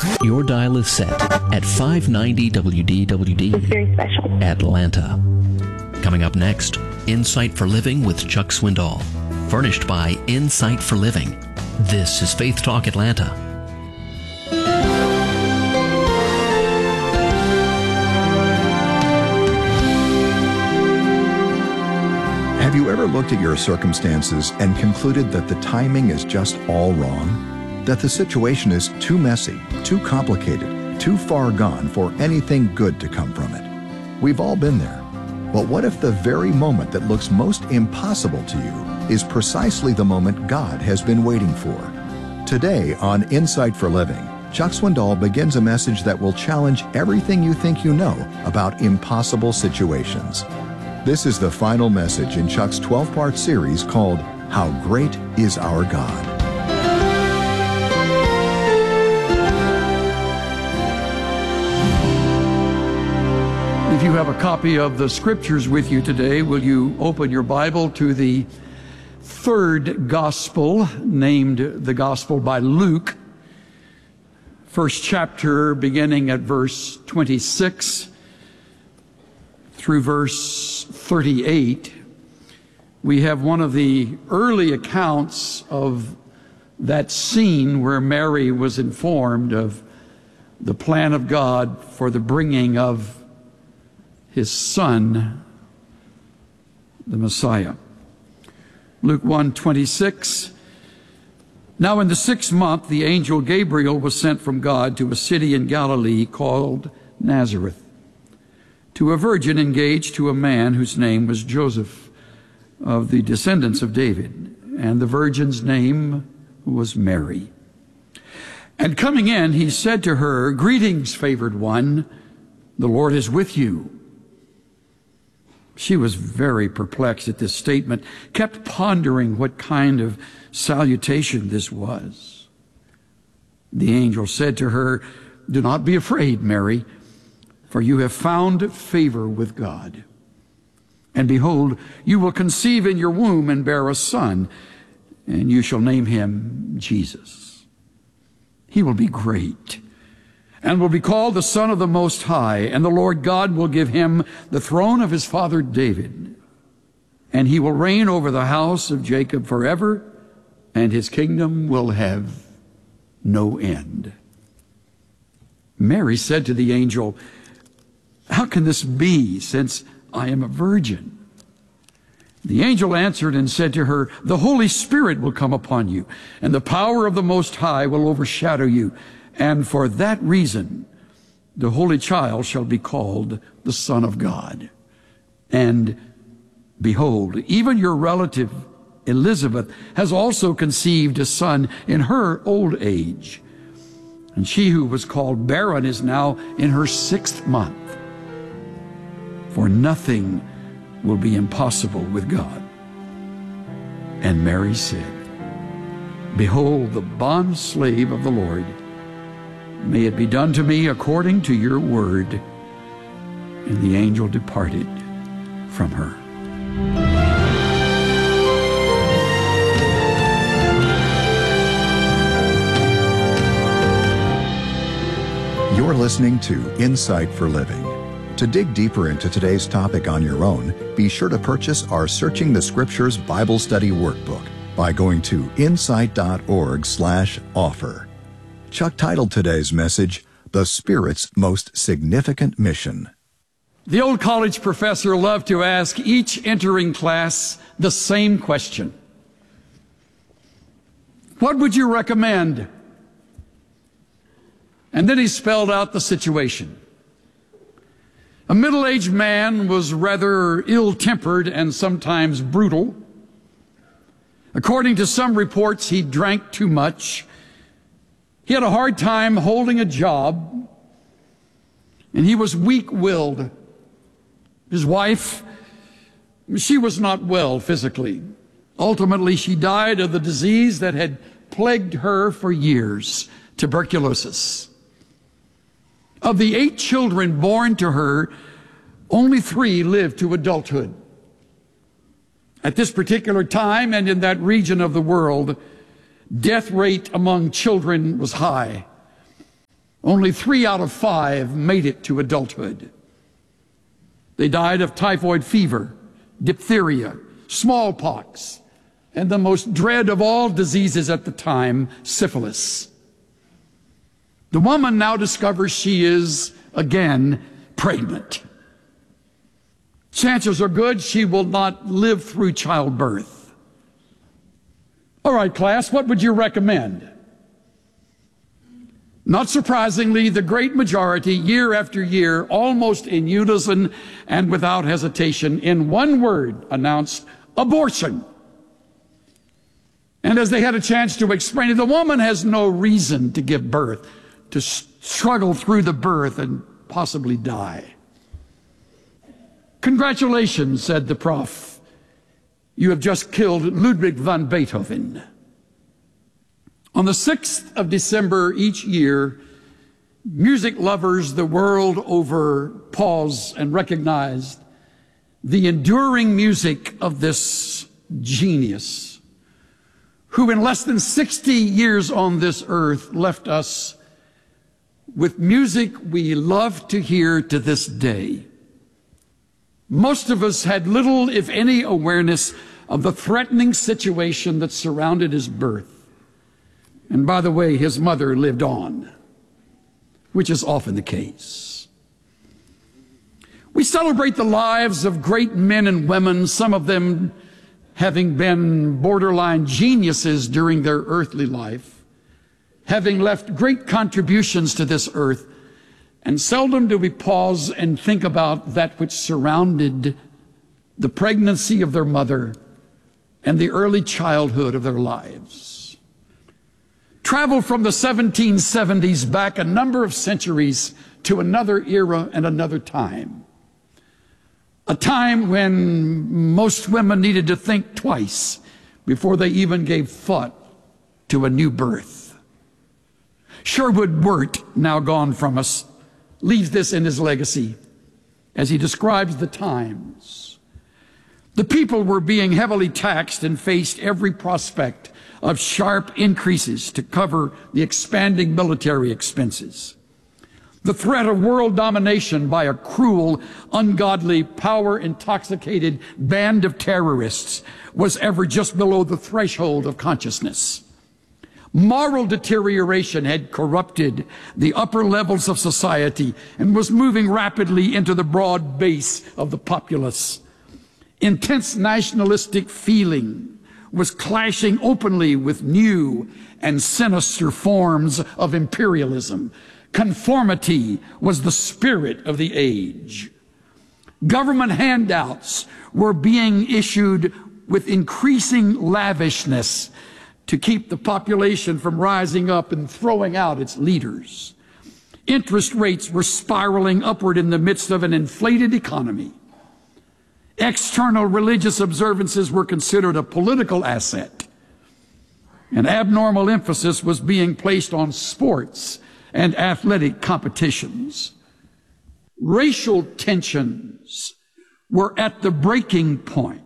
Your dial is set at 590 WDWD. It's very special. Atlanta. Coming up next, Insight for Living with Chuck Swindoll. Furnished by Insight for Living. This is Faith Talk Atlanta. Have you ever looked at your circumstances and concluded that the timing is just all wrong? That the situation is too messy, too complicated, too far gone for anything good to come from it? We've all been there. But what if the very moment that looks most impossible to you is precisely the moment God has been waiting for? Today on Insight for Living, Chuck Swindoll begins a message that will challenge everything you think you know about impossible situations. This is the final message in Chuck's 12-part series called How Great is Our God. If you have a copy of the scriptures with you today, will you open your Bible to the third gospel, named the Gospel by Luke, first chapter beginning at verse 26 through verse 38. We have one of the early accounts of that scene where Mary was informed of the plan of God for the bringing of His Son, the Messiah. Luke 1:26. Now in the 6th month, the angel Gabriel was sent from God to a city in Galilee called Nazareth, to a virgin engaged to a man whose name was Joseph, of the descendants of David, and the virgin's name was Mary. And coming in, he said to her, "Greetings, favored one, the Lord is with you." She was very perplexed at this statement, kept pondering what kind of salutation this was. The angel said to her, "Do not be afraid, Mary, for you have found favor with God. And behold, you will conceive in your womb and bear a son, and you shall name him Jesus. He will be great and will be called the Son of the Most High, and the Lord God will give him the throne of his father David, and he will reign over the house of Jacob forever, and his kingdom will have no end." Mary said to the angel, "How can this be, since I am a virgin?" The angel answered and said to her, "The Holy Spirit will come upon you, and the power of the Most High will overshadow you. And for that reason, the Holy Child shall be called the Son of God. And behold, even your relative Elizabeth has also conceived a son in her old age. And she who was called barren is now in her 6th month. For nothing will be impossible with God." And Mary said, "Behold, the bondslave of the Lord. May it be done to me according to your word." And the angel departed from her. You're listening to Insight for Living. To dig deeper into today's topic on your own, be sure to purchase our Searching the Scriptures Bible Study Workbook by going to insight.org/offer. Chuck titled today's message, "The Spirit's Most Significant Mission." The old college professor loved to ask each entering class the same question: "What would you recommend?" And then he spelled out the situation. A middle-aged man was rather ill-tempered and sometimes brutal. According to some reports, he drank too much. He had a hard time holding a job, and he was weak-willed. His wife, she was not well physically. Ultimately, she died of the disease that had plagued her for years, tuberculosis. Of the 8 children born to her, only 3 lived to adulthood. At this particular time and in that region of the world, death rate among children was high. Only 3 out of 5 made it to adulthood. They died of typhoid fever, diphtheria, smallpox, and the most dread of all diseases at the time, syphilis. The woman now discovers she is, again, pregnant. Chances are good she will not live through childbirth. All right, class, what would you recommend? Not surprisingly, the great majority, year after year, almost in unison and without hesitation, in one word, announced abortion. And as they had a chance to explain it, the woman has no reason to give birth, to struggle through the birth and possibly die. Congratulations, said the prof. You have just killed Ludwig van Beethoven. On the 6th of December each year, music lovers the world over pause and recognize the enduring music of this genius, who in less than 60 years on this earth left us with music we love to hear to this day. Most of us had little, if any, awareness of the threatening situation that surrounded his birth. And by the way, his mother lived on, which is often the case. We celebrate the lives of great men and women, some of them having been borderline geniuses during their earthly life, having left great contributions to this earth, and seldom do we pause and think about that which surrounded the pregnancy of their mother and the early childhood of their lives. Travel from the 1770s back a number of centuries to another era and another time. A time when most women needed to think twice before they even gave thought to a new birth. Sherwood Wirt, now gone from us, leaves this in his legacy as he describes the times. The people were being heavily taxed and faced every prospect of sharp increases to cover the expanding military expenses. The threat of world domination by a cruel, ungodly, power-intoxicated band of terrorists was ever just below the threshold of consciousness. Moral deterioration had corrupted the upper levels of society and was moving rapidly into the broad base of the populace. Intense nationalistic feeling was clashing openly with new and sinister forms of imperialism. Conformity was the spirit of the age. Government handouts were being issued with increasing lavishness to keep the population from rising up and throwing out its leaders. Interest rates were spiraling upward in the midst of an inflated economy. External religious observances were considered a political asset. An abnormal emphasis was being placed on sports and athletic competitions. Racial tensions were at the breaking point.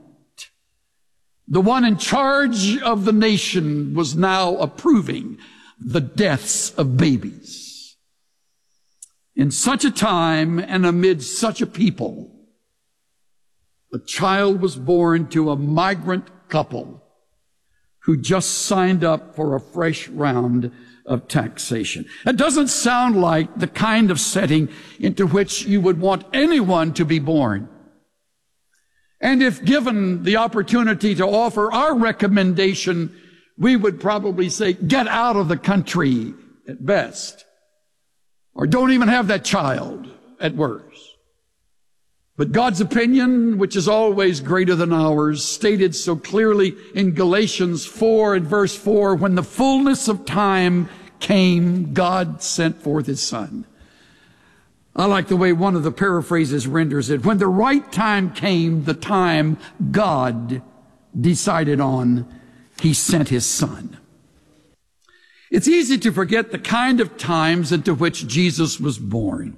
The one in charge of the nation was now approving the deaths of babies. In such a time and amid such a people, a child was born to a migrant couple who just signed up for a fresh round of taxation. It doesn't sound like the kind of setting into which you would want anyone to be born. And if given the opportunity to offer our recommendation, we would probably say, get out of the country at best, or don't even have that child at worst. But God's opinion, which is always greater than ours, stated so clearly in Galatians 4 and verse 4, when the fullness of time came, God sent forth his Son. I like the way one of the paraphrases renders it. When the right time came, the time God decided on, he sent his Son. It's easy to forget the kind of times into which Jesus was born.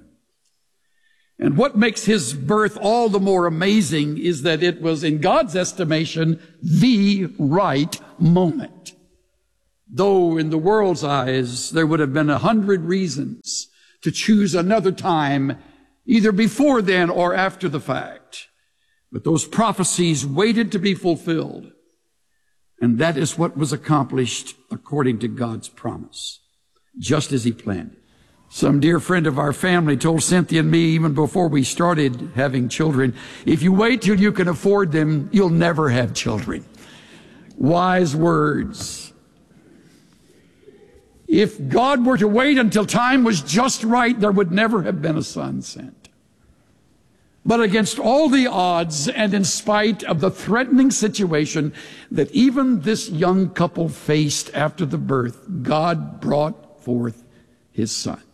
And what makes his birth all the more amazing is that it was, in God's estimation, the right moment. Though in the world's eyes, there would have been 100 reasons to choose another time, either before then or after the fact. But those prophecies waited to be fulfilled. And that is what was accomplished according to God's promise, just as He planned it. Some dear friend of our family told Cynthia and me even before we started having children, if you wait till you can afford them, you'll never have children. Wise words. If God were to wait until time was just right, there would never have been a son sent. But against all the odds and in spite of the threatening situation that even this young couple faced after the birth, God brought forth His son.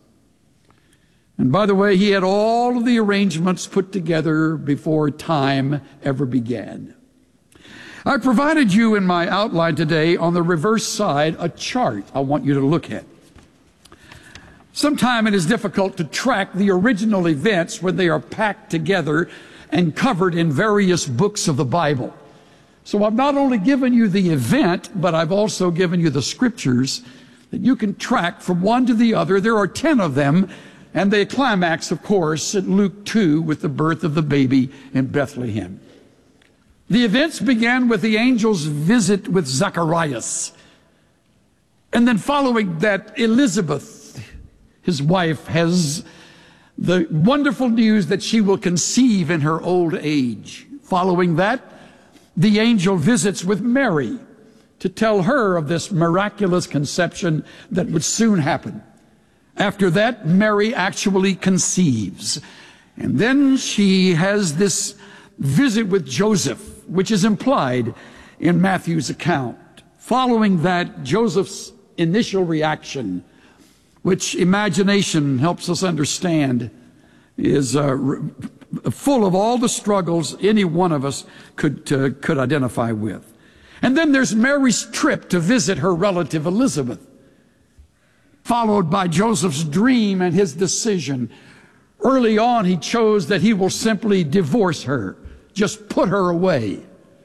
And by the way, He had all of the arrangements put together before time ever began. I provided you in my outline today on the reverse side a chart I want you to look at. Sometimes it is difficult to track the original events when they are packed together and covered in various books of the Bible. So I've not only given you the event, but I've also given you the scriptures that you can track from one to the other. There are 10 of them, and they climax, of course, at Luke 2 with the birth of the baby in Bethlehem. The events began with the angel's visit with Zacharias. And then following that, Elizabeth, his wife, has the wonderful news that she will conceive in her old age. Following that, the angel visits with Mary to tell her of this miraculous conception that would soon happen. After that, Mary actually conceives. And then she has this visit with Joseph, which is implied in Matthew's account. Following that, Joseph's initial reaction, which imagination helps us understand, is full of all the struggles any one of us could identify with. And then there's Mary's trip to visit her relative Elizabeth, followed by Joseph's dream and his decision. Early on, he chose that he will simply divorce her, just put her away.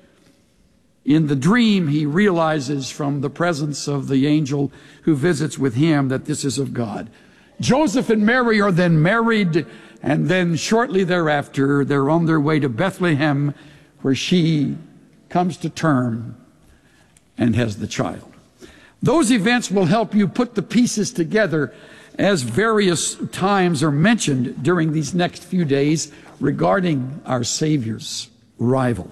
In the dream, he realizes from the presence of the angel who visits with him that this is of God. Joseph and Mary are then married, and then shortly thereafter, they're on their way to Bethlehem, where she comes to term and has the child. Those events will help you put the pieces together as various times are mentioned during these next few days regarding our Savior's arrival.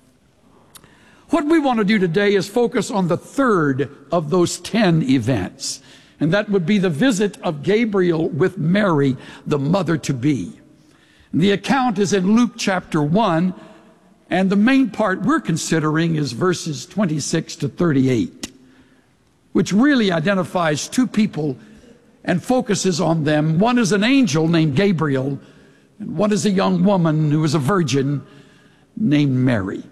What we want to do today is focus on the third of those 10 events, and that would be the visit of Gabriel with Mary, the mother-to-be. The account is in Luke chapter 1, and the main part we're considering is verses 26 to 38, which really identifies two people and focuses on them. One is an angel named Gabriel, and one is a young woman who is a virgin named Mary.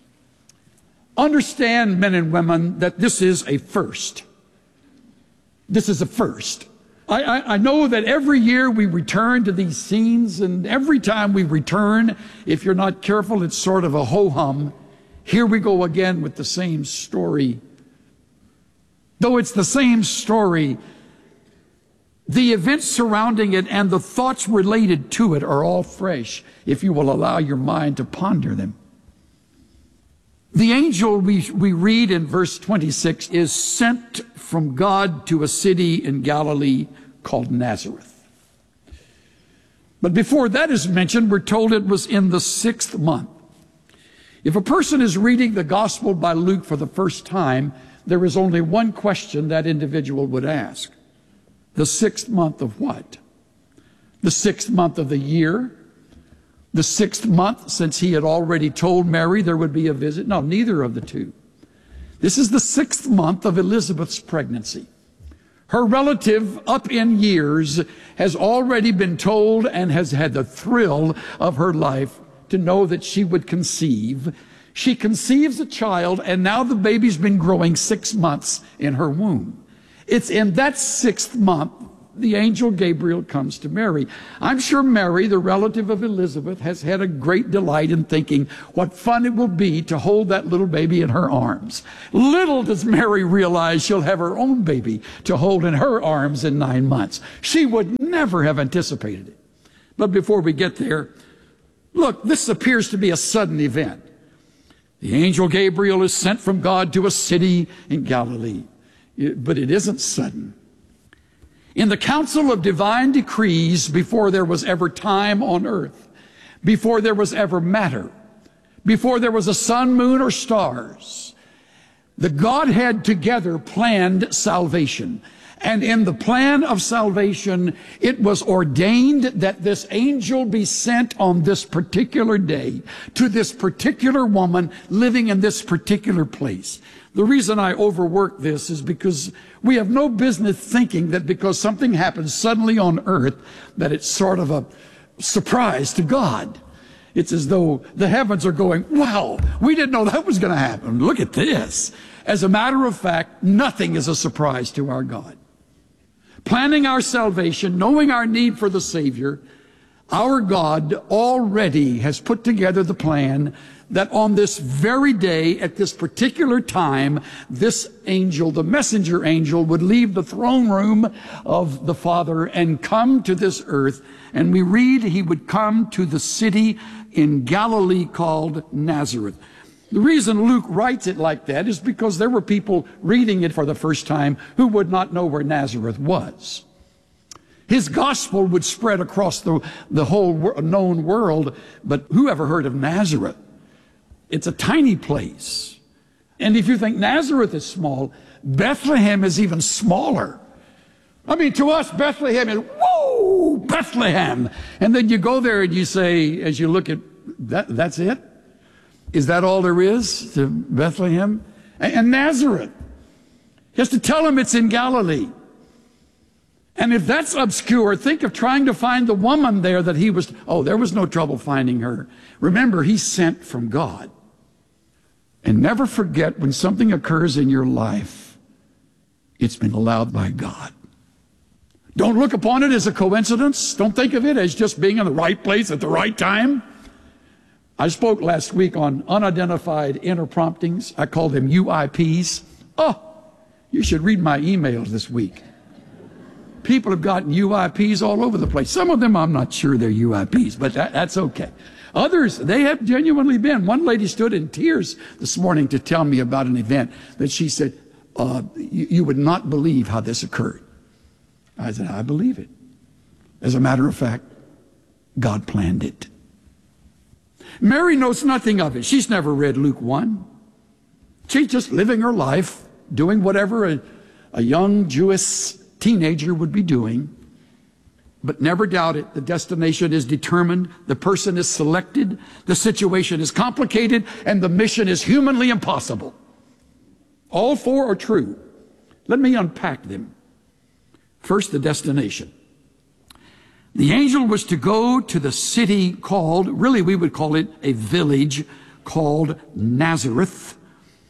Understand, men and women, that this is a first. This is a first. I know that every year we return to these scenes, and every time we return, if you're not careful, it's sort of a ho-hum. Here we go again with the same story. Though it's the same story, the events surrounding it and the thoughts related to it are all fresh, if you will allow your mind to ponder them. The angel we read in verse 26 is sent from God to a city in Galilee called Nazareth. But before that is mentioned, we're told it was in the 6th month. If a person is reading the gospel by Luke for the first time, there is only one question that individual would ask. The 6th month of what? The 6th month of the year? The 6th month since he had already told Mary there would be a visit? No, neither of the two. This is the 6th month of Elizabeth's pregnancy. Her relative, up in years, has already been told and has had the thrill of her life to know that she would conceive. She conceives a child, and now the baby's been growing 6 months in her womb. It's in that 6th month the angel Gabriel comes to Mary. I'm sure Mary, the relative of Elizabeth, has had a great delight in thinking what fun it will be to hold that little baby in her arms. Little does Mary realize she'll have her own baby to hold in her arms in 9 months. She would never have anticipated it. But before we get there, look, this appears to be a sudden event. The angel Gabriel is sent from God to a city in Galilee. But it isn't sudden. In the council of divine decrees, before there was ever time on earth, before there was ever matter, before there was a sun, moon, or stars, the Godhead together planned salvation. And in the plan of salvation, it was ordained that this angel be sent on this particular day to this particular woman living in this particular place. The reason I overwork this is because we have no business thinking that because something happens suddenly on earth, that it's sort of a surprise to God. It's as though the heavens are going, wow, we didn't know that was going to happen. Look at this. As a matter of fact, nothing is a surprise to our God. Planning our salvation, knowing our need for the Savior, our God already has put together the plan that on this very day, at this particular time, this angel, the messenger angel, would leave the throne room of the Father and come to this earth. And we read he would come to the city in Galilee called Nazareth. The reason Luke writes it like that is because there were people reading it for the first time who would not know where Nazareth was. His gospel would spread across the whole known world, but who ever heard of Nazareth? It's a tiny place. And if you think Nazareth is small, Bethlehem is even smaller. I mean, to us, Bethlehem is, whoa, Bethlehem. And then you go there and you say, as you look at that, that's it? Is that all there is to Bethlehem? And Nazareth. He has to tell him it's in Galilee. And if that's obscure, think of trying to find the woman there that he was, there was no trouble finding her. Remember, he's sent from God. And never forget, when something occurs in your life, it's been allowed by God. Don't look upon it as a coincidence. Don't think of it as just being in the right place at the right time. I spoke last week on unidentified inner promptings. I call them UIPs. You should read my emails this week. People have gotten UIPs all over the place. Some of them I'm not sure they're UIPs, but that's okay. Others, they have genuinely been. One lady stood in tears this morning to tell me about an event that she said, you would not believe how this occurred. I said, I believe it. As a matter of fact, God planned it. Mary knows nothing of it. She's never read Luke 1. She's just living her life, doing whatever a young Jewish teenager would be doing. But never doubt it, the destination is determined, the person is selected, the situation is complicated, and the mission is humanly impossible. All four are true. Let me unpack them. First, the destination. The angel was to go to the city called, really we would call it a village called Nazareth.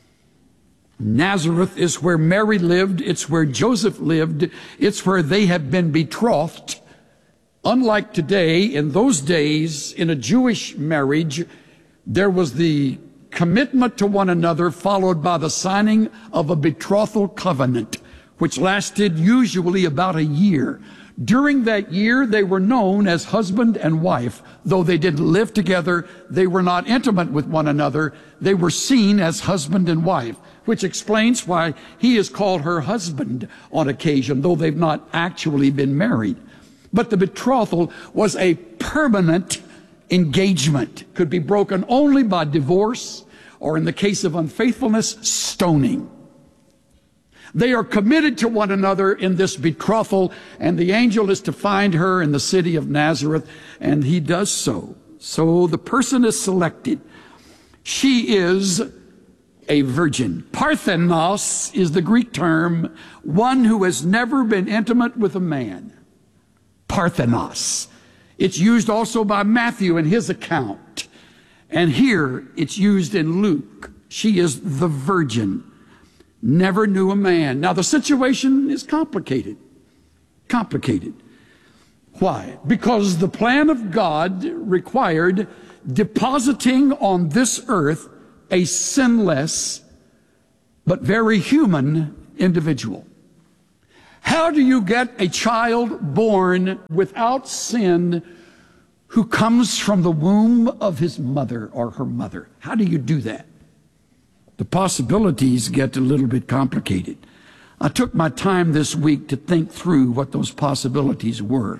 Nazareth is where Mary lived. It's where Joseph lived. It's where they have been betrothed. Unlike today, in those days, in a Jewish marriage, there was the commitment to one another followed by the signing of a betrothal covenant, which lasted usually about a year. During that year, they were known as husband and wife. Though they didn't live together, they were not intimate with one another. They were seen as husband and wife, which explains why he is called her husband on occasion, though they've not actually been married. But the betrothal was a permanent engagement. Could be broken only by divorce, or in the case of unfaithfulness, stoning. They are committed to one another in this betrothal, and the angel is to find her in the city of Nazareth, and he does so. So the person is selected. She is a virgin. Parthenos is the Greek term, one who has never been intimate with a man. Parthenos. It's used also by Matthew in his account. And here it's used in Luke. She is the virgin. Never knew a man. Now the situation is complicated. complicated. Why? Because the plan of God required depositing on this earth a sinless but very human individual. How do you get a child born without sin who comes from the womb of his mother or her mother? How do you do that? The possibilities get a little bit complicated. I took my time this week to think through what those possibilities were.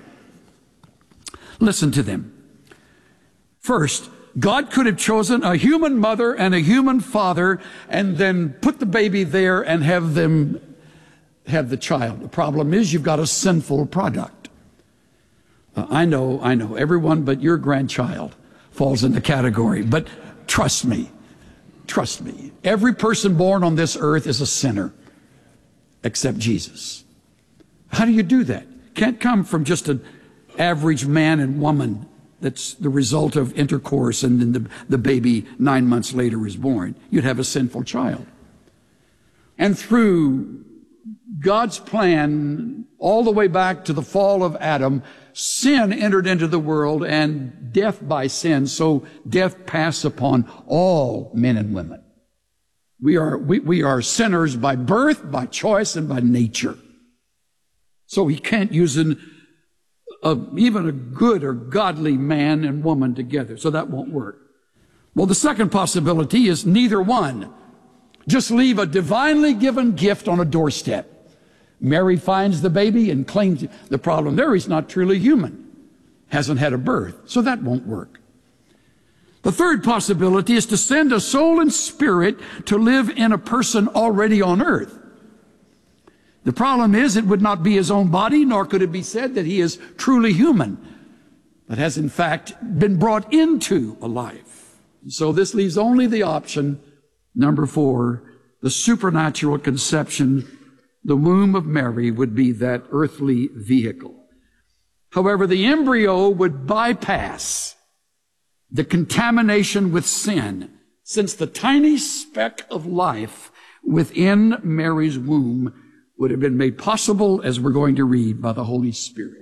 Listen to them. First, God could have chosen a human mother and a human father and then put the baby there and have them have the child. The problem is you've got a sinful product. I know, everyone but your grandchild falls in the category, but trust me, every person born on this earth is a sinner except Jesus. How do you do that? Can't come from just an average man and woman that's the result of intercourse and then the baby 9 months later is born. You'd have a sinful child. And through God's plan, all the way back to the fall of Adam, sin entered into the world and death by sin, so death passed upon all men and women. We are sinners by birth, by choice, and by nature. So he can't use even a good or godly man and woman together, so that won't work. Well, the second possibility is neither one. Just leave a divinely given gift on a doorstep. Mary finds the baby and claims it. The problem there, he's not truly human, hasn't had a birth, so that won't work. The third possibility is to send a soul and spirit to live in a person already on earth. The problem is it would not be his own body, nor could it be said that he is truly human, but has in fact been brought into a life. So this leaves only the option, number 4, the supernatural conception. The womb of Mary would be that earthly vehicle. However, the embryo would bypass the contamination with sin, since the tiny speck of life within Mary's womb would have been made possible, as we're going to read, by the Holy Spirit.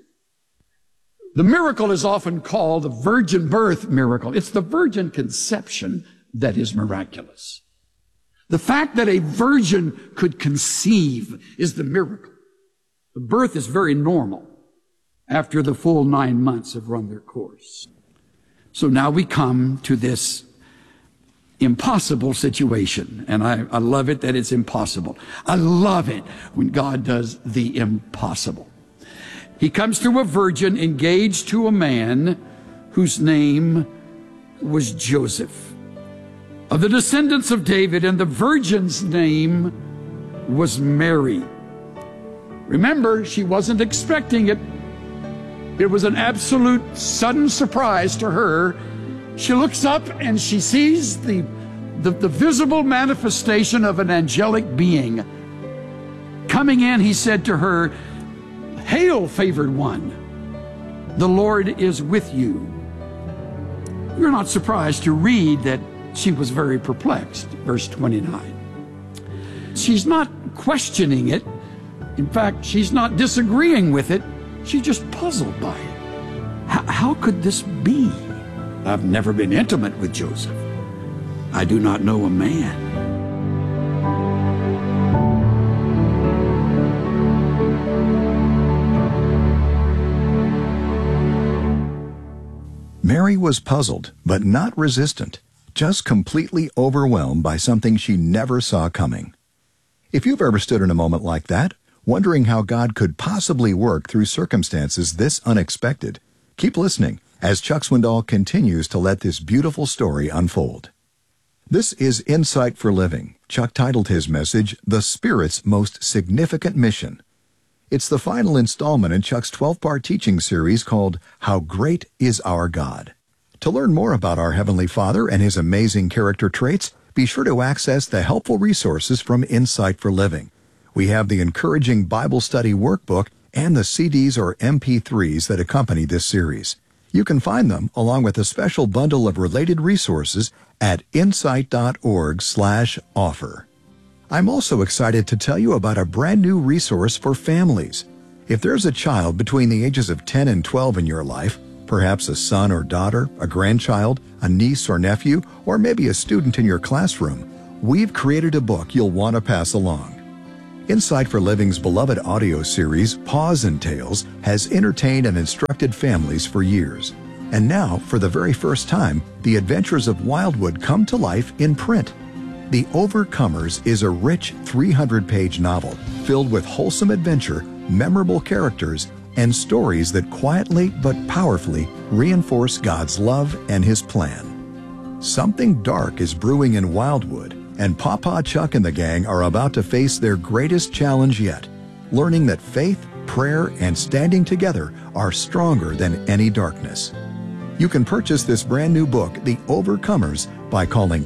The miracle is often called the virgin birth miracle. It's the virgin conception that is miraculous. The fact that a virgin could conceive is the miracle. The birth is very normal after the full 9 months have run their course. So now we come to this impossible situation, and I love it that it's impossible. I love it when God does the impossible. He comes to a virgin engaged to a man whose name was Joseph, of the descendants of David, and the virgin's name was Mary. Remember, she wasn't expecting it. It was an absolute sudden surprise to her. She looks up and she sees the visible manifestation of an angelic being. Coming in, he said to her, "Hail, favored one, the Lord is with you." You're not surprised to read that she was very perplexed, verse 29. She's not questioning it. In fact, she's not disagreeing with it. She's just puzzled by it. How could this be? I've never been intimate with Joseph. I do not know a man. Mary was puzzled, but not resistant, just completely overwhelmed by something she never saw coming. If you've ever stood in a moment like that, wondering how God could possibly work through circumstances this unexpected, keep listening as Chuck Swindoll continues to let this beautiful story unfold. This is Insight for Living. Chuck titled his message, "The Spirit's Most Significant Mission." It's the final installment in Chuck's 12-part teaching series called How Great Is Our God. To learn more about our Heavenly Father and His amazing character traits, be sure to access the helpful resources from Insight for Living. We have the encouraging Bible study workbook and the CDs or MP3s that accompany this series. You can find them, along with a special bundle of related resources, at insight.org/offer. I'm also excited to tell you about a brand new resource for families. If there's a child between the ages of 10 and 12 in your life, perhaps a son or daughter, a grandchild, a niece or nephew, or maybe a student in your classroom, we've created a book you'll want to pass along. Insight for Living's beloved audio series, Paws and Tales, has entertained and instructed families for years. And now, for the very first time, the adventures of Wildwood come to life in print. The Overcomers is a rich 300-page novel filled with wholesome adventure, memorable characters, and stories that quietly but powerfully reinforce God's love and His plan. Something dark is brewing in Wildwood, and Papa Chuck and the gang are about to face their greatest challenge yet, learning that faith, prayer, and standing together are stronger than any darkness. You can purchase this brand new book, The Overcomers, by calling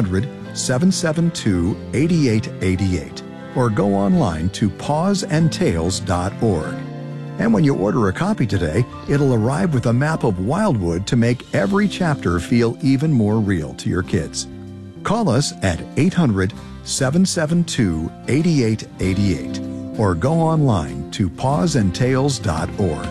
800-772-8888 or go online to pawsandtales.org. And when you order a copy today, it'll arrive with a map of Wildwood to make every chapter feel even more real to your kids. Call us at 800-772-8888 or go online to pawsandtales.org.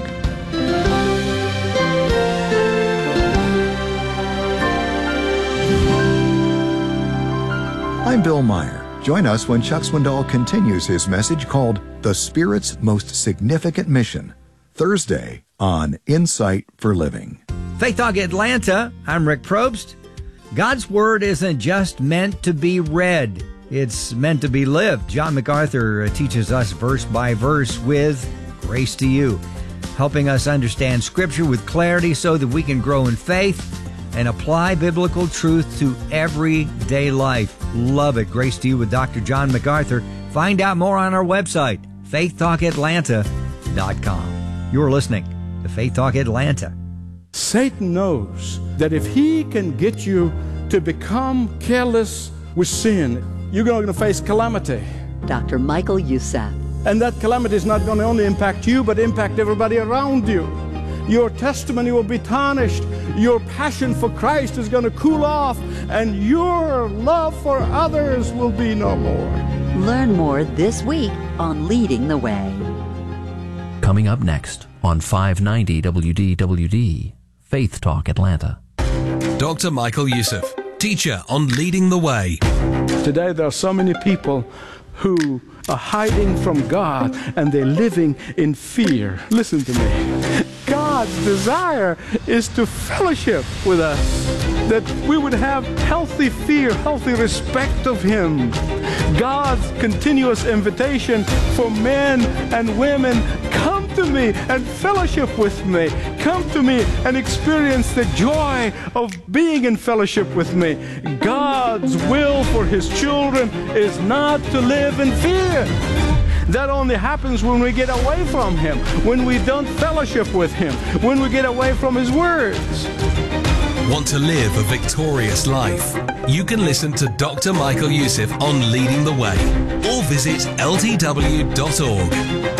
I'm Bill Meyer. Join us when Chuck Swindoll continues his message called The Spirit's Most Significant Mission, Thursday on Insight for Living. Faith Talk Atlanta, I'm Rick Probst. God's Word isn't just meant to be read, it's meant to be lived. John MacArthur teaches us verse by verse with Grace to You, helping us understand Scripture with clarity so that we can grow in faith and apply biblical truth to everyday life. Love it. Grace to You with Dr. John MacArthur. Find out more on our website, faithtalkatlanta.com. You're listening to Faith Talk Atlanta. Satan knows that if he can get you to become careless with sin, you're going to face calamity. Dr. Michael Youssef. And that calamity is not going to only impact you, but impact everybody around you. Your testimony will be tarnished. Your passion for Christ is going to cool off, and your love for others will be no more. Learn more this week on Leading the Way. Coming up next on 590 WDWD, Faith Talk Atlanta. Dr. Michael Youssef, teacher on Leading the Way. Today there are so many people who are hiding from God and they're living in fear. Listen to me. God's desire is to fellowship with us, that we would have healthy fear, healthy respect of Him. God's continuous invitation for men and women, come to me and fellowship with me. Come to me and experience the joy of being in fellowship with me. God's will for His children is not to live in fear. That only happens when we get away from Him, when we don't fellowship with Him, when we get away from His words. Want to live a victorious life? You can listen to Dr. Michael Youssef on Leading the Way or visit ltw.org.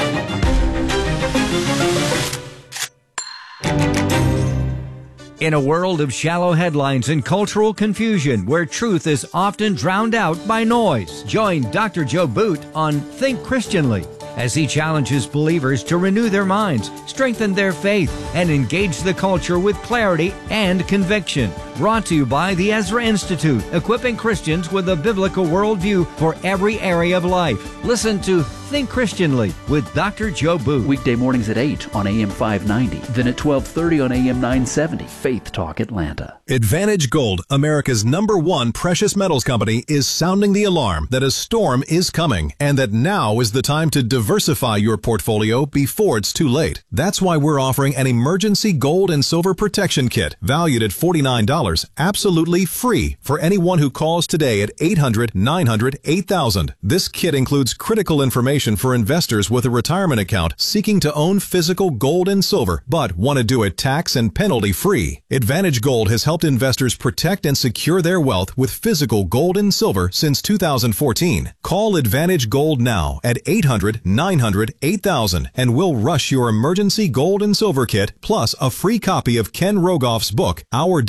In a world of shallow headlines and cultural confusion where truth is often drowned out by noise, join Dr. Joe Boot on Think Christianly as he challenges believers to renew their minds, strengthen their faith, and engage the culture with clarity and conviction. Brought to you by the Ezra Institute, equipping Christians with a biblical worldview for every area of life. Listen to Think Christianly with Dr. Joe Boot. Weekday mornings at 8 on AM 590, then at 12:30 on AM 970. Faith Talk Atlanta. Advantage Gold, America's #1 precious metals company, is sounding the alarm that a storm is coming and that now is the time to diversify your portfolio before it's too late. That's why we're offering an emergency gold and silver protection kit valued at $49, absolutely free for anyone who calls today at 800-900-8000. This kit includes critical information for investors with a retirement account seeking to own physical gold and silver, but want to do it tax and penalty free. Advantage Gold has helped investors protect and secure their wealth with physical gold and silver since 2014. Call Advantage Gold now at 800-900-8000 and we'll rush your emergency gold and silver kit plus a free copy of Ken Rogoff's book, Our Dollar,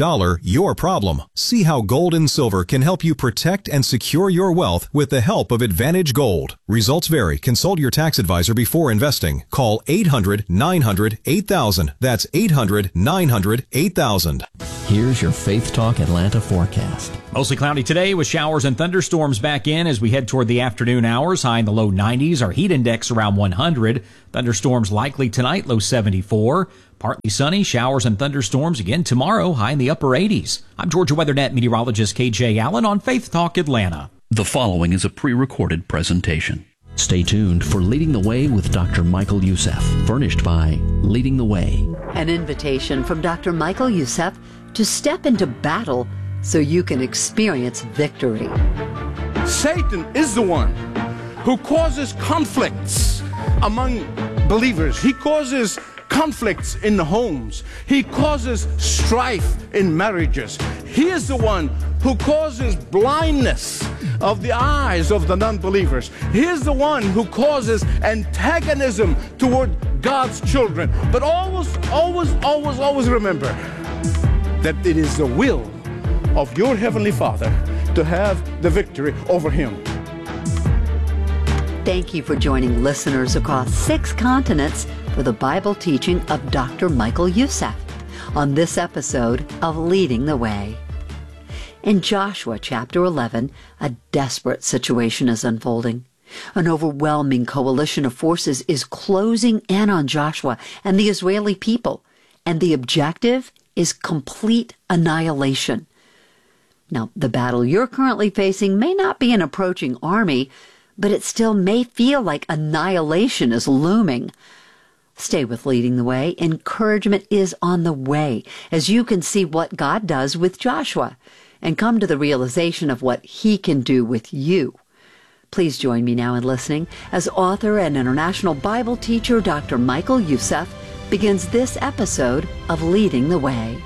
your problem. See how gold and silver can help you protect and secure your wealth with the help of Advantage Gold. Results vary. Consult your tax advisor before investing. Call 800-900-8000. That's 800-900-8000. Here's your Faith Talk Atlanta forecast. Mostly cloudy today with showers and thunderstorms back in as we head toward the afternoon hours. High in the low 90s. Our heat index around 100. Thunderstorms likely tonight, low 74. Partly sunny, showers and thunderstorms again tomorrow, high in the upper 80s. I'm Georgia WeatherNet meteorologist KJ Allen on Faith Talk Atlanta. The following is a pre-recorded presentation. Stay tuned for Leading the Way with Dr. Michael Youssef, furnished by Leading the Way. An invitation from Dr. Michael Youssef to step into battle so you can experience victory. Satan is the one who causes conflicts among believers. He causes conflicts in the homes. He causes strife in marriages. He is the one who causes blindness of the eyes of the non-believers. He is the one who causes antagonism toward God's children. But always remember that it is the will of your Heavenly Father to have the victory over him. Thank you for joining listeners across 6 continents for the Bible teaching of Dr. Michael Youssef on this episode of Leading the Way. In Joshua chapter 11, a desperate situation is unfolding. An overwhelming coalition of forces is closing in on Joshua and the Israeli people, and the objective is complete annihilation. Now, the battle you're currently facing may not be an approaching army, but it still may feel like annihilation is looming. Stay with Leading the Way. Encouragement is on the way as you can see what God does with Joshua and come to the realization of what he can do with you. Please join me now in listening as author and international Bible teacher Dr. Michael Youssef begins this episode of Leading the Way.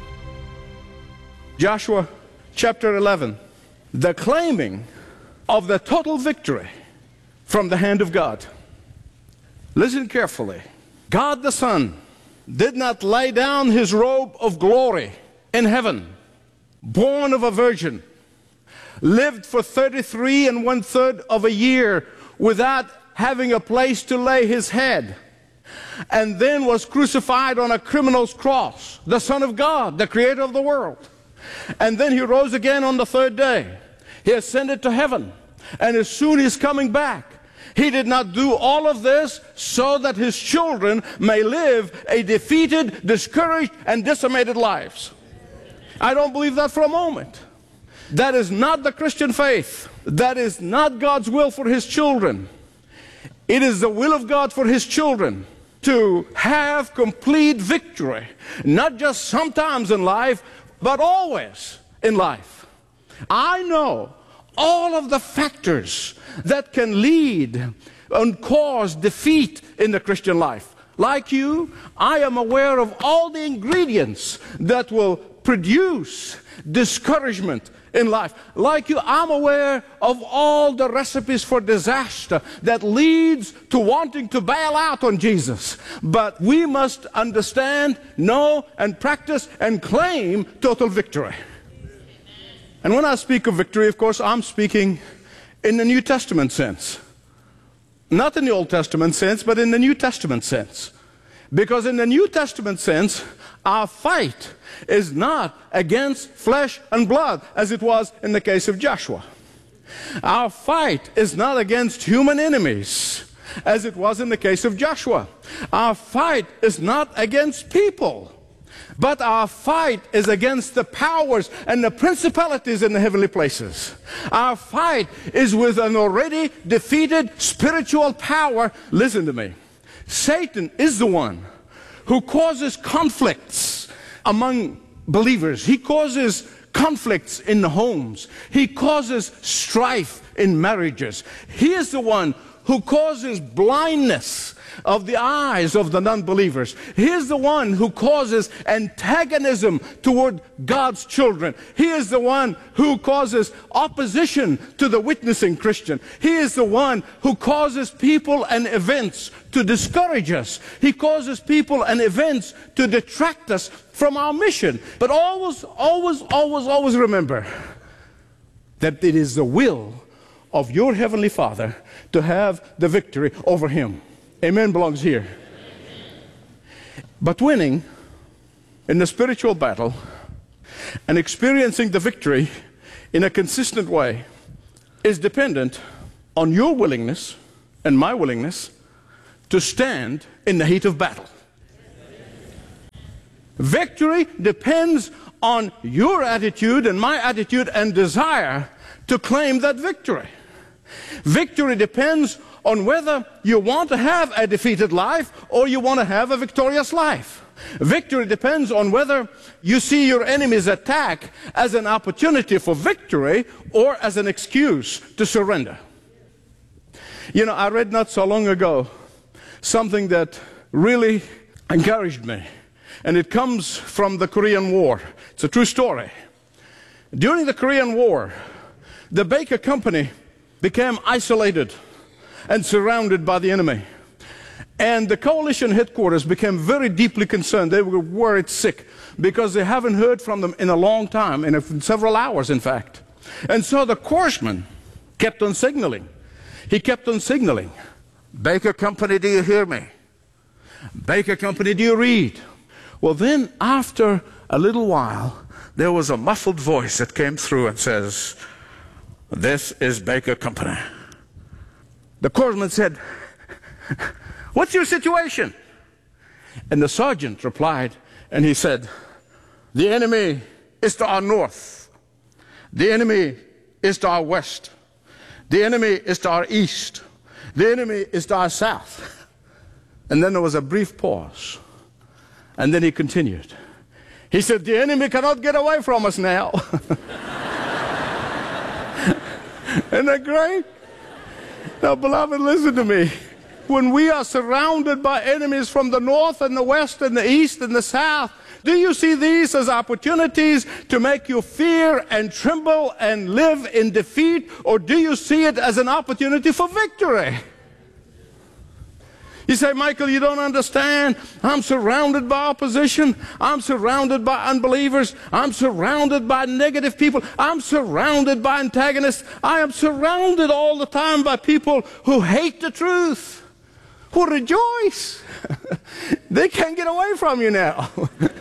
Joshua chapter 11, the claiming of the total victory from the hand of God. Listen carefully. God the Son did not lay down his robe of glory in heaven, born of a virgin, lived for 33 1/3 of a year without having a place to lay his head, and then was crucified on a criminal's cross, the Son of God, the creator of the world. And then he rose again on the 3rd day. He ascended to heaven, and as soon as he's coming back, he did not do all of this so that his children may live a defeated, discouraged, and decimated lives. I don't believe that for a moment. That is not the Christian faith. That is not God's will for his children. It is the will of God for his children to have complete victory, not just sometimes in life, but always in life. I know all of the factors that can lead and cause defeat in the Christian life. Like you, I am aware of all the ingredients that will produce discouragement in life. Like you, I'm aware of all the recipes for disaster that leads to wanting to bail out on Jesus. But we must understand, know, and practice and claim total victory. And when I speak of victory, of course, I'm speaking in the New Testament sense. Not in the Old Testament sense, but in the New Testament sense. Because in the New Testament sense, our fight is not against flesh and blood, as it was in the case of Joshua. Our fight is not against human enemies, as it was in the case of Joshua. Our fight is not against people, but our fight is against the powers and the principalities in the heavenly places. Our fight is with an already defeated spiritual power. Listen to me. Satan is the one who causes conflicts among believers. He causes conflicts in the homes. He causes strife in marriages. He is the one who causes blindness of the eyes of the non-believers. He is the one who causes antagonism toward God's children. He is the one who causes opposition to the witnessing Christian. He is the one who causes people and events to discourage us. He causes people and events to detract us from our mission. But always remember that it is the will of your Heavenly Father to have the victory over him. Amen belongs here. But winning in the spiritual battle and experiencing the victory in a consistent way is dependent on your willingness and my willingness to stand in the heat of battle. Victory depends on your attitude and my attitude and desire to claim that victory. Victory depends on whether you want to have a defeated life or you want to have a victorious life. Victory depends on whether you see your enemy's attack as an opportunity for victory or as an excuse to surrender. You know, I read not so long ago something that really encouraged me, and it comes from the Korean War. It's a true story. During the Korean War, the Baker Company became isolated and surrounded by the enemy. And the coalition headquarters became very deeply concerned. They were worried sick because they haven't heard from them in a long time, in several hours, in fact. And so the corpsman kept on signaling. He kept on signaling. Baker Company, do you hear me? Baker Company, do you read? Well, then after a little while, there was a muffled voice that came through and says, "This is Baker Company." The corpsman said, "What's your situation?" And the sergeant replied, and he said, "The enemy is to our north. The enemy is to our west. The enemy is to our east. The enemy is to our south." And then there was a brief pause. And then he continued. He said, "The enemy cannot get away from us now." Isn't that great? Now, beloved, listen to me. When we are surrounded by enemies from the north and the west and the east and the south, do you see these as opportunities to make you fear and tremble and live in defeat, or do you see it as an opportunity for victory? You say, "Michael, you don't understand. I'm surrounded by opposition. I'm surrounded by unbelievers. I'm surrounded by negative people. I'm surrounded by antagonists. I am surrounded all the time by people who hate the truth, who rejoice. They can't get away from you now."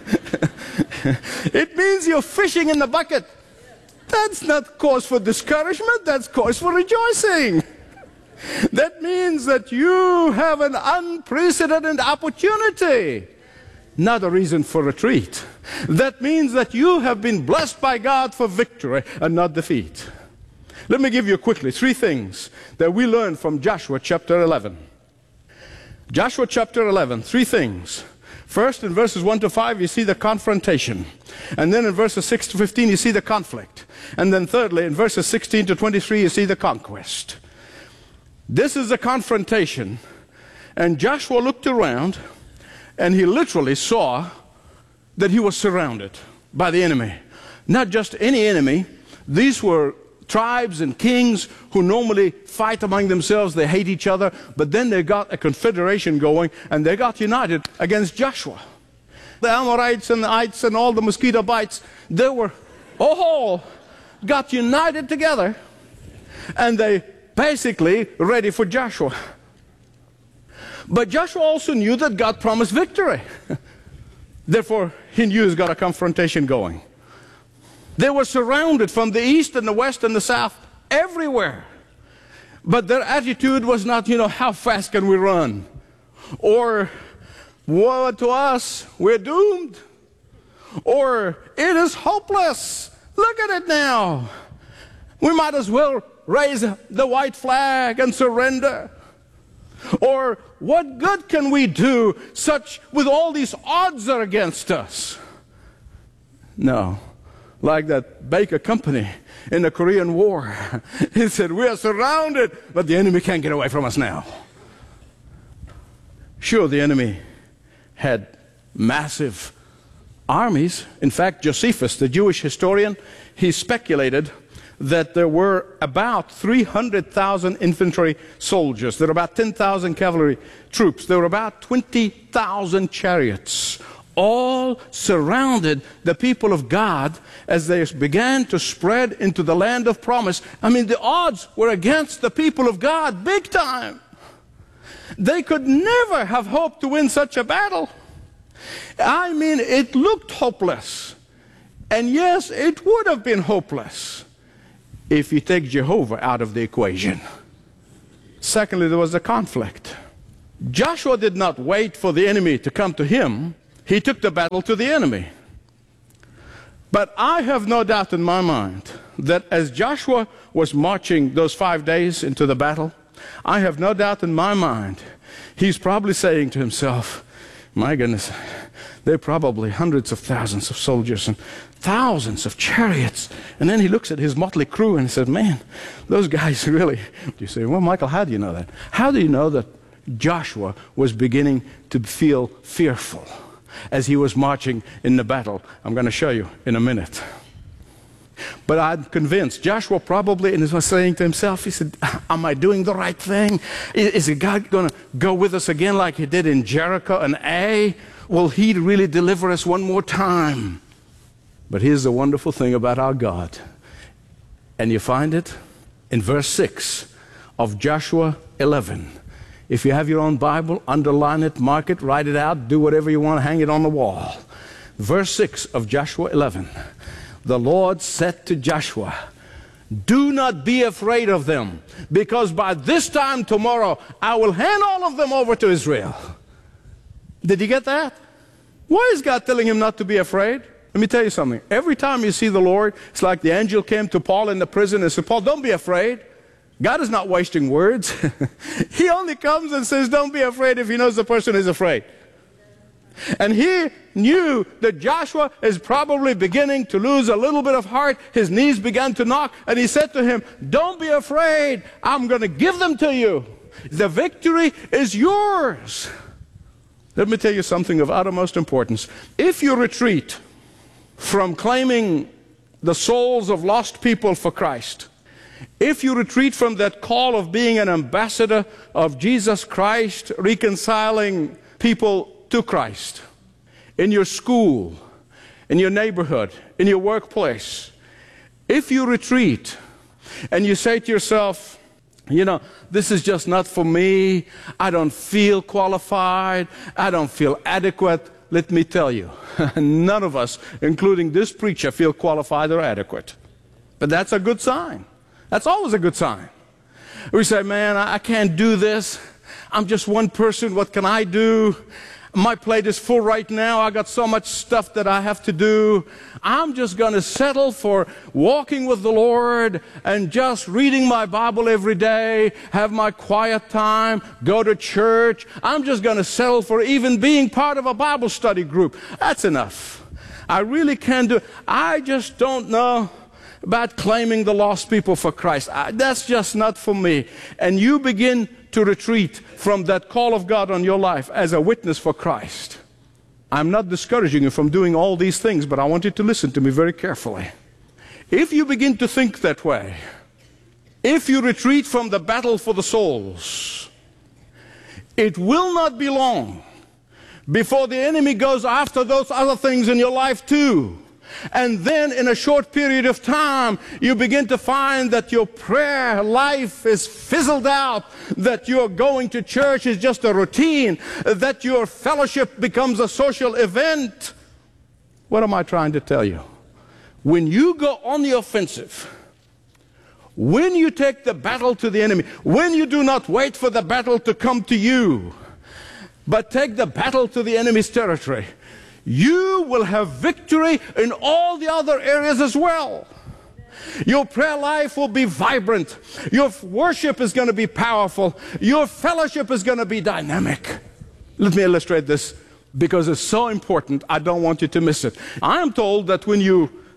It means you're fishing in the bucket. That's not cause for discouragement. That's cause for rejoicing. That means that you have an unprecedented opportunity, not a reason for retreat. That means that you have been blessed by God for victory and not defeat. Let me give you quickly 3 things that we learn from Joshua chapter 11. Joshua chapter 11, 3 things. First, in verses 1 to 5, you see the confrontation. And then in verses 6 to 15, you see the conflict. And then thirdly, in verses 16 to 23, you see the conquest. This is a confrontation, and Joshua looked around, and he literally saw that he was surrounded by the enemy. Not just any enemy. These were tribes and kings who normally fight among themselves. They hate each other, but then they got a confederation going, and they got united against Joshua. The Amorites and the Ites and all the mosquito bites, they were all got united together, and they basically ready for Joshua. But Joshua also knew that God promised victory. Therefore, he knew he's got a confrontation going. They were surrounded from the east and the west and the south, everywhere. But their attitude was not, how fast can we run? Or, woe to us, we're doomed. Or, it is hopeless. Look at it now. We might as well raise the white flag and surrender. Or, what good can we do with all these odds are against us? No. like that Baker Company in the Korean War. He said, we are surrounded, but the enemy can't get away from us now. Sure, the enemy had massive armies. In fact, Josephus, the Jewish historian, he speculated that there were about 300,000 infantry soldiers. There were about 10,000 cavalry troops. There were about 20,000 chariots. All surrounded the people of God as they began to spread into the land of promise. I mean, the odds were against the people of God big time. They could never have hoped to win such a battle. I mean, it looked hopeless. And yes, it would have been hopeless if you take Jehovah out of the equation. Secondly, there was a conflict. Joshua did not wait for the enemy to come to him. He took the battle to the enemy. But I have no doubt in my mind that as Joshua was marching those 5 days into the battle, I have no doubt in my mind he's probably saying to himself, my goodness, there are probably hundreds of thousands of soldiers and thousands of chariots. And then he looks at his motley crew and he says, man, those guys really... You say, well, Michael, how do you know that? How do you know that Joshua was beginning to feel fearful as he was marching in the battle? I'm going to show you in a minute. But I'm convinced Joshua probably was saying to himself, he said, am I doing the right thing? Is God going to go with us again like he did in Jericho and Ai? Will he really deliver us one more time? But here's the wonderful thing about our God. And you find it in verse 6 of Joshua 11. If you have your own Bible, underline it, mark it, write it out, do whatever you want, hang it on the wall. Verse 6 of Joshua 11. The Lord said to Joshua, do not be afraid of them, because by this time tomorrow I will hand all of them over to Israel. Did you get that? Why is God telling him not to be afraid? Let me tell you something. Every time you see the Lord, it's like the angel came to Paul in the prison and said, Paul, don't be afraid. God is not wasting words. He only comes and says, don't be afraid if he knows the person is afraid. And he knew that Joshua is probably beginning to lose a little bit of heart. His knees began to knock, and he said to him, don't be afraid. I'm going to give them to you. The victory is yours. Let me tell you something of uttermost importance. If you retreat from claiming the souls of lost people for Christ, if you retreat from that call of being an ambassador of Jesus Christ, reconciling people to Christ, in your school, in your neighborhood, in your workplace, if you retreat and you say to yourself, you know, this is just not for me, I don't feel qualified, I don't feel adequate, let me tell you, none of us, including this preacher, feel qualified or adequate. But that's a good sign. That's always a good sign. We say, man, I can't do this. I'm just one person. What can I do? My plate is full right now. I got so much stuff that I have to do. I'm just going to settle for walking with the Lord and just reading my Bible every day, have my quiet time, go to church. I'm just going to settle for even being part of a Bible study group. That's enough. I really can't do it. I just don't know about claiming the lost people for Christ. That's just not for me. And you begin to retreat from that call of God on your life as a witness for Christ. I'm not discouraging you from doing all these things, but I want you to listen to me very carefully. If you begin to think that way, if you retreat from the battle for the souls, it will not be long before the enemy goes after those other things in your life too. And then in a short period of time, you begin to find that your prayer life is fizzled out, that your going to church is just a routine, that your fellowship becomes a social event. What am I trying to tell you? When you go on the offensive, when you take the battle to the enemy, when you do not wait for the battle to come to you, but take the battle to the enemy's territory, you will have victory in all the other areas as well. Your prayer life will be vibrant. Your worship is going to be powerful. Your fellowship is going to be dynamic. Let me illustrate this because it's so important. I don't want you to miss it. I am told that when you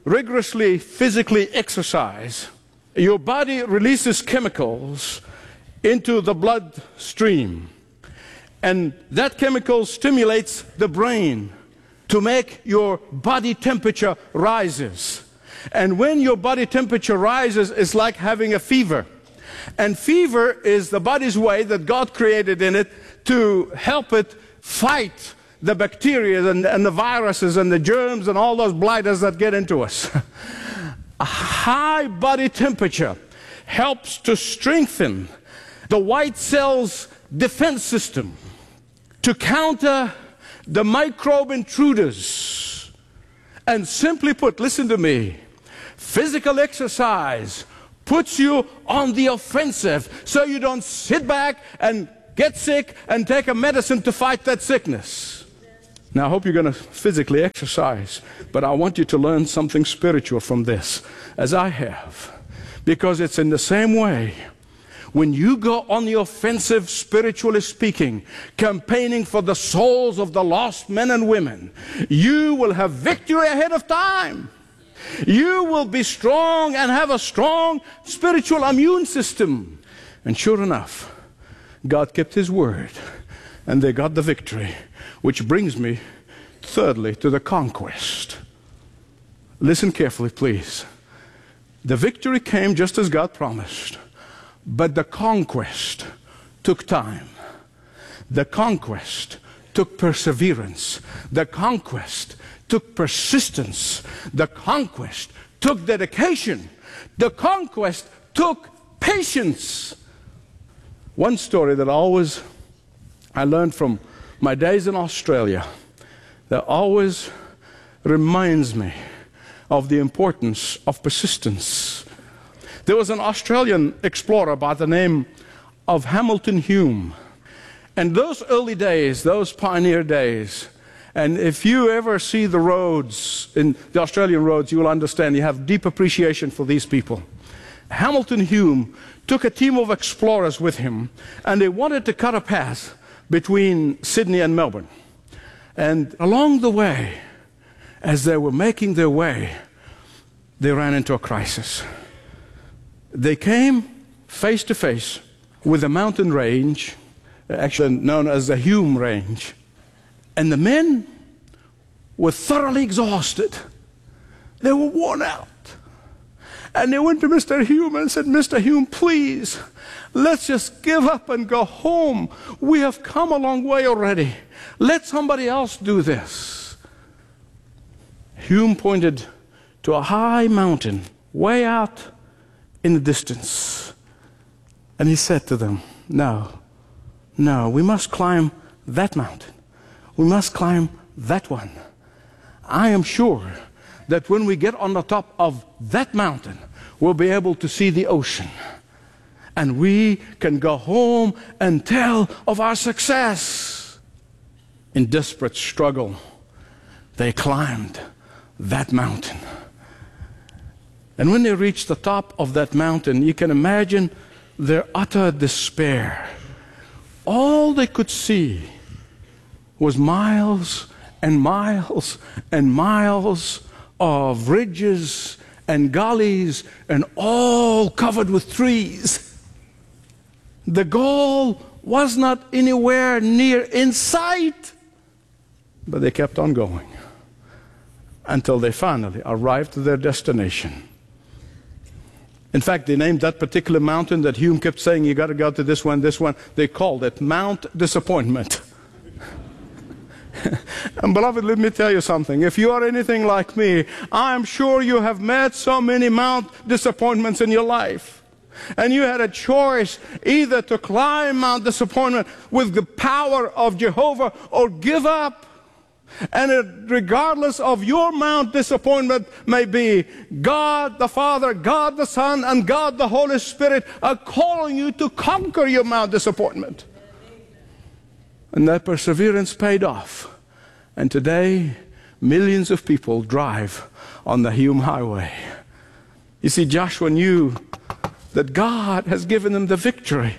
rigorously physically exercise, your body releases chemicals into the bloodstream. And that chemical stimulates the brain to make your body temperature rises. And when your body temperature rises, it's like having a fever. And fever is the body's way that God created in it to help it fight the bacteria and the viruses and the germs and all those blighters that get into us. A high body temperature helps to strengthen the white cell's defense system to counter the microbe intruders. And simply put, listen to me, physical exercise puts you on the offensive so you don't sit back and get sick and take a medicine to fight that sickness. Now, I hope you're going to physically exercise, but I want you to learn something spiritual from this, as I have, because it's in the same way. When you go on the offensive, spiritually speaking, campaigning for the souls of the lost men and women, you will have victory ahead of time. You will be strong and have a strong spiritual immune system. And sure enough, God kept His word, and they got the victory, which brings me, thirdly, to the conquest. Listen carefully, please. The victory came just as God promised. But the conquest took time. The conquest took perseverance. The conquest took persistence. The conquest took dedication. The conquest took patience. One story that I learned from my days in Australia that always reminds me of the importance of persistence. There was an Australian explorer by the name of Hamilton Hume. And those early days, those pioneer days, and if you ever see the roads, in the Australian roads, you will understand, you have deep appreciation for these people. Hamilton Hume took a team of explorers with him, and they wanted to cut a path between Sydney and Melbourne. And along the way, as they were making their way, they ran into a crisis. They came face to face with a mountain range, actually known as the Hume Range. And the men were thoroughly exhausted. They were worn out. And they went to Mr. Hume and said, Mr. Hume, please, let's just give up and go home. We have come a long way already. Let somebody else do this. Hume pointed to a high mountain way out in the distance. And he said to them, no, we must climb that mountain. We must climb that one. I am sure that when we get on the top of that mountain, we'll be able to see the ocean. And we can go home and tell of our success. In desperate struggle, they climbed that mountain. And when they reached the top of that mountain, you can imagine their utter despair. All they could see was miles and miles and miles of ridges and gullies and all covered with trees. The goal was not anywhere near in sight, but they kept on going until they finally arrived at their destination. In fact, they named that particular mountain that Hume kept saying, you got to go to this one, they called it Mount Disappointment. And beloved, let me tell you something. If you are anything like me, I'm sure you have met so many Mount Disappointments in your life. And you had a choice either to climb Mount Disappointment with the power of Jehovah or give up. And regardless of your Mount Disappointment may be, God the Father, God the Son, and God the Holy Spirit are calling you to conquer your Mount Disappointment. And that perseverance paid off. And today, millions of people drive on the Hume Highway. You see, Joshua knew that God has given him the victory.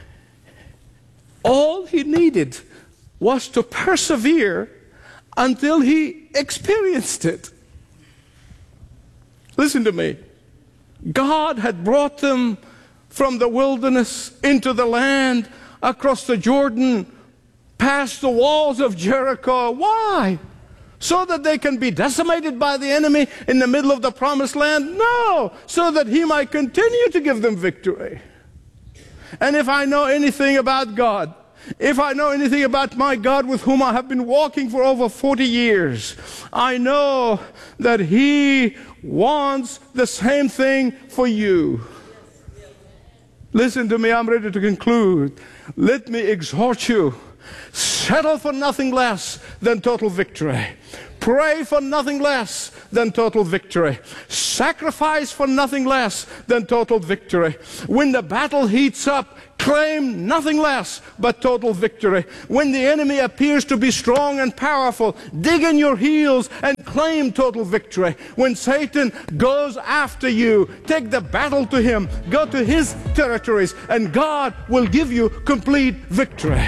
All he needed was to persevere until he experienced it. Listen to me. God had brought them from the wilderness into the land, across the Jordan, past the walls of Jericho. Why? So that they can be decimated by the enemy in the middle of the promised land? No, so that he might continue to give them victory. And if I know anything about God, if I know anything about my God with whom I have been walking for over 40 years, I know that he wants the same thing for you. Listen to me, I'm ready to conclude. Let me exhort you. Settle for nothing less than total victory. Pray for nothing less than total victory. Sacrifice for nothing less than total victory. When the battle heats up, claim nothing less but total victory. When the enemy appears to be strong and powerful, dig in your heels and claim total victory. When Satan goes after you, take the battle to him, go to his territories, and God will give you complete victory.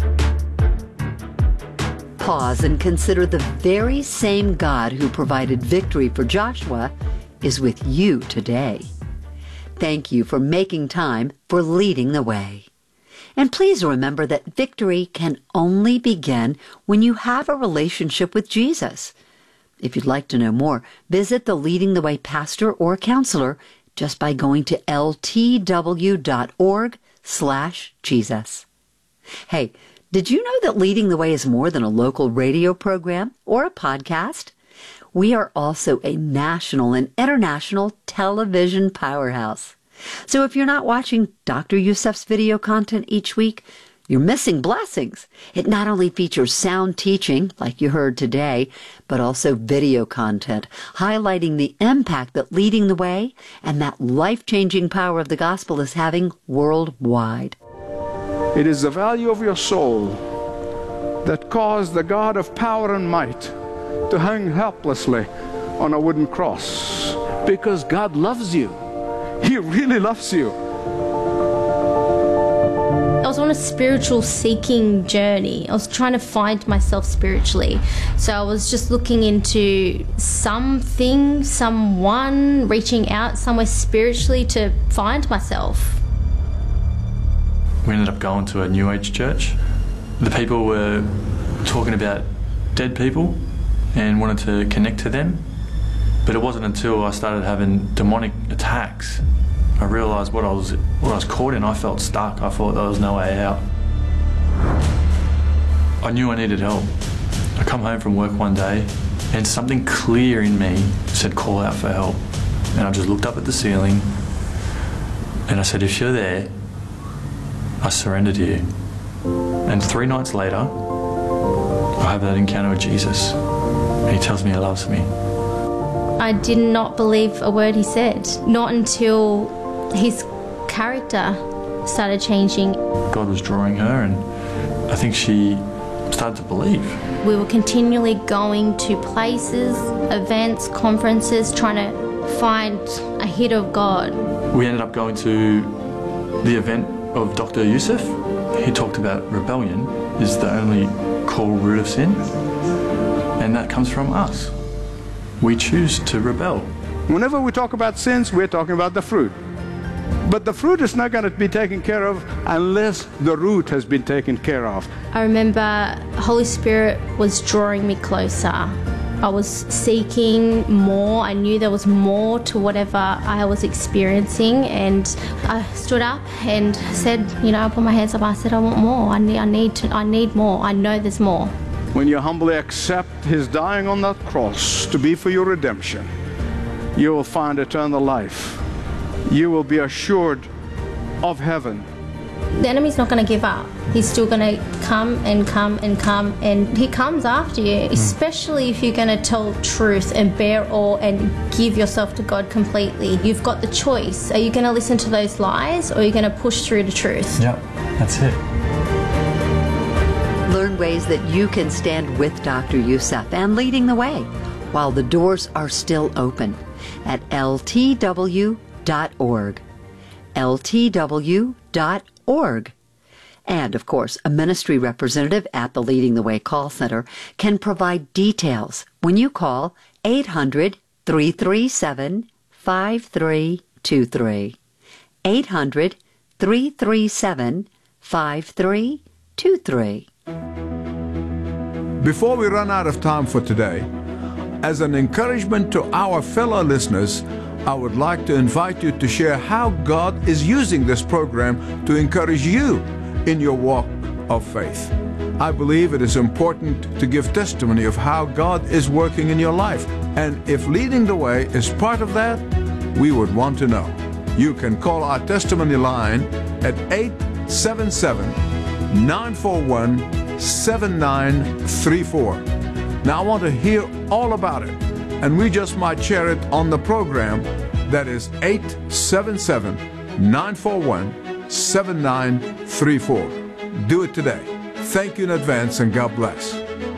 Pause and consider the very same God who provided victory for Joshua is with you today. Thank you for making time for Leading the Way. And please remember that victory can only begin when you have a relationship with Jesus. If you'd like to know more, visit the Leading the Way pastor or counselor just by going to ltw.org/Jesus. Hey, did you know that Leading the Way is more than a local radio program or a podcast? We are also a national and international television powerhouse. So if you're not watching Dr. Youssef's video content each week, you're missing blessings. It not only features sound teaching, like you heard today, but also video content, highlighting the impact that Leading the Way and that life-changing power of the gospel is having worldwide. It is the value of your soul that caused the God of power and might to hang helplessly on a wooden cross. Because God loves you. He really loves you. I was on a spiritual seeking journey. I was trying to find myself spiritually. So I was just looking into something, someone, reaching out somewhere spiritually to find myself. We ended up going to a New Age church. The people were talking about dead people and wanted to connect to them. But it wasn't until I started having demonic attacks, I realised what I was caught in. I felt stuck. I thought there was no way out. I knew I needed help. I come home from work one day and something clear in me said call out for help. And I just looked up at the ceiling and I said, if you're there, I surrender to you. And 3 nights later, I have that encounter with Jesus. And he tells me he loves me. I did not believe a word he said. Not until his character started changing. God was drawing her, and I think she started to believe. We were continually going to places, events, conferences, trying to find a hit of God. We ended up going to the event of Dr. Youssef. He talked about rebellion is the only core root of sin, and that comes from us. We choose to rebel. Whenever we talk about sins, we're talking about the fruit. But the fruit is not going to be taken care of unless the root has been taken care of. I remember Holy Spirit was drawing me closer. I was seeking more. I knew there was more to whatever I was experiencing, and I stood up and said, I put my hands up. I said, I want more. I need more. I know there's more. When you humbly accept his dying on that cross to be for your redemption, you will find eternal life. You will be assured of heaven. The enemy's not going to give up. He's still going to come and come and come, and he comes after you, especially if you're going to tell truth and bear all and give yourself to God completely. You've got the choice. Are you going to listen to those lies, or are you going to push through the truth? Yep, that's it. Learn ways that you can stand with Dr. Youssef and Leading the Way while the doors are still open at ltw.org. ltw.org. And, of course, a ministry representative at the Leading the Way call center can provide details when you call 800-337-8888. 800-337-5323. 800-337-5323. Before we run out of time for today, as an encouragement to our fellow listeners, I would like to invite you to share how God is using this program to encourage you in your walk of faith. I believe it is important to give testimony of how God is working in your life. And if Leading the Way is part of that, we would want to know. You can call our testimony line at 877-941-7934. Now I want to hear all about it, and we just might share it on the program. That is 877-941-7934. Do it today. Thank you in advance, and God bless.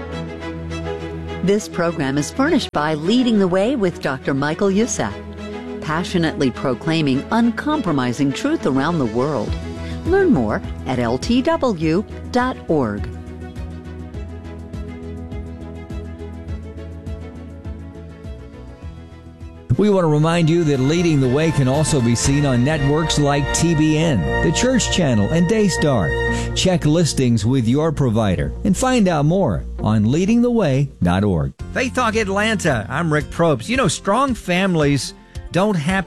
This program is furnished by Leading the Way with Dr. Michael Youssef, passionately proclaiming uncompromising truth around the world. Learn more at ltw.org. We want to remind you that Leading the Way can also be seen on networks like TBN, the Church Channel, and Daystar. Check listings with your provider and find out more on leadingtheway.org. Faith Talk Atlanta, I'm Rick Probst. You know, strong families don't happen